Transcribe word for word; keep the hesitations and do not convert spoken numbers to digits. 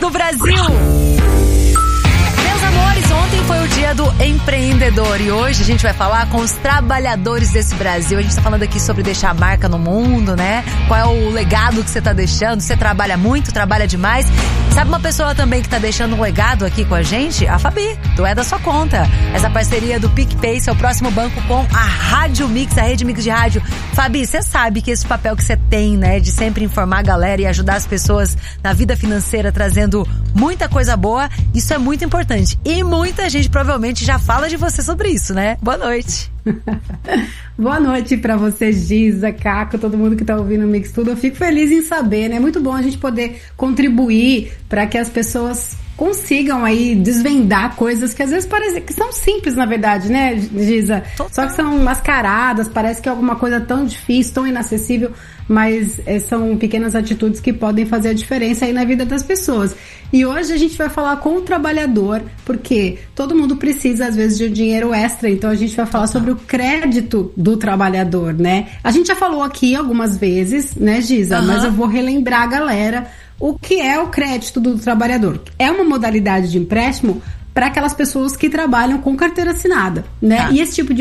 do Brasil. Meus amores, ontem foi o dia do empreendedor e hoje a gente vai falar com os trabalhadores desse Brasil. A gente tá falando aqui sobre deixar a marca no mundo, né? Qual é o legado que você tá deixando? Você trabalha muito, trabalha demais. Sabe uma pessoa também que tá deixando um legado aqui com a gente? A Fabi, do É da Sua Conta. Essa parceria do PicPay, seu próximo banco com a Rádio Mix, a Rede Mix de Rádio. Fabi, você sabe que esse papel que você tem, né, de sempre informar a galera e ajudar as pessoas na vida financeira, trazendo muita coisa boa, isso é muito importante. E muita gente provavelmente já fala de você sobre isso, né? Boa noite. Boa noite pra você, Giza, Caco, todo mundo que tá ouvindo o Mix Tudo. Eu fico feliz em saber, né? É muito bom a gente poder contribuir para que as pessoas consigam aí desvendar coisas que às vezes parecem que são simples, na verdade, né, Giza? Só que são mascaradas, parece que é alguma coisa tão difícil, tão inacessível, mas é, são pequenas atitudes que podem fazer a diferença aí na vida das pessoas. E hoje a gente vai falar com o trabalhador, porque todo mundo precisa, às vezes, de um dinheiro extra, então a gente vai falar sobre o crédito do trabalhador, né? A gente já falou aqui algumas vezes, né, Giza? Uhum. Mas eu vou relembrar a galera o que é o crédito do trabalhador. É uma modalidade de empréstimo para aquelas pessoas que trabalham com carteira assinada, né? Ah. E esse tipo de